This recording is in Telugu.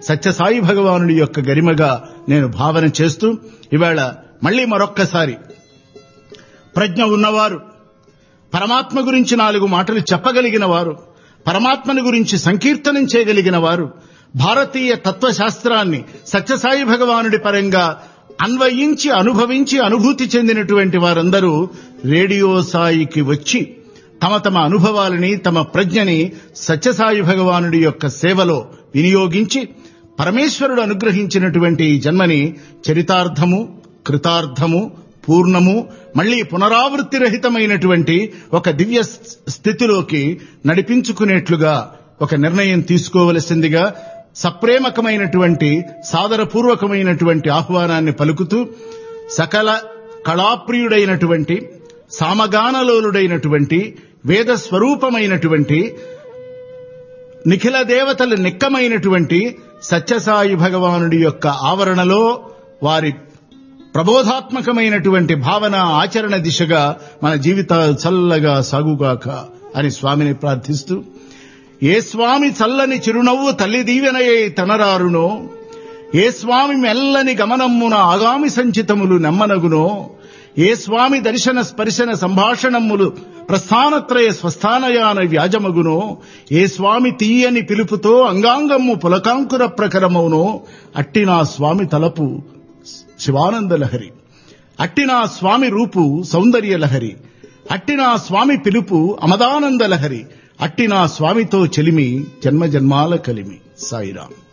సత్యసాయి భగవానుడి యొక్క గరిమగా నేను భావన చేస్తూ ఇవాళ మళ్లీ మరొక్కసారి ప్రజ్ఞ ఉన్నవారు, పరమాత్మ గురించి 4 మాటలు చెప్పగలిగిన వారు, పరమాత్మని గురించి సంకీర్తనం చేయగలిగిన వారు, భారతీయ తత్వశాస్త్రాన్ని సత్యసాయి భగవానుడి పరంగా అన్వయించి అనుభవించి అనుభూతి చెందినటువంటి వారందరూ రేడియో సాయికి వచ్చి తమ తమ అనుభవాలని, తమ ప్రజ్ఞని సత్యసాయి భగవానుడి యొక్క సేవలో వినియోగించి పరమేశ్వరుడు అనుగ్రహించినటువంటి ఈ జన్మని చరితార్థము, కృతార్థము, పూర్ణము, మళ్లీ పునరావృత్తి రహితమైనటువంటి ఒక దివ్య స్థితిలోకి నడిపించుకునేట్లుగా ఒక నిర్ణయం తీసుకోవలసిందిగా సప్రేమకమైనటువంటి సాదరపూర్వకమైనటువంటి ఆహ్వానాన్ని పలుకుతూ సకల కళాప్రియుడైనటువంటి సామగానలోలుడైనటువంటి వేద స్వరూపమైనటువంటి నిఖిల దేవతల నిక్కమైనటువంటి సత్యసాయి భగవానుడి యొక్క ఆవరణలో వారి ప్రబోధాత్మకమైనటువంటి భావన ఆచరణ దిశగా మన జీవితాలు చల్లగా సాగుగాక అని స్వామిని ప్రార్థిస్తూ, ఏ స్వామి చల్లని చిరునవ్వు తల్లి దీవెనయే తనరారునో, ఏ స్వామి మెల్లని గమనమ్మున ఆగామి సంచితములు నెమ్మనగునో, ఏ స్వామి దర్శన స్పర్శన సంభాషణములు ప్రస్థానత్రయ స్వస్థానయాన వ్యాజమగునో, ఏ స్వామి తీయని పిలుపుతో అంగాంగమ్ము పులకాంకుర ప్రకరమవునో, అట్టి నా స్వామి తలపు శివానందలహరి, అట్టి నా స్వామి రూపు సౌందర్యలహరి, అట్టి నా స్వామి పిలుపు అమదానందలహరి, అట్టి నా స్వామితో చెలిమి జన్మ జన్మాల కలిమి. సాయిరాం.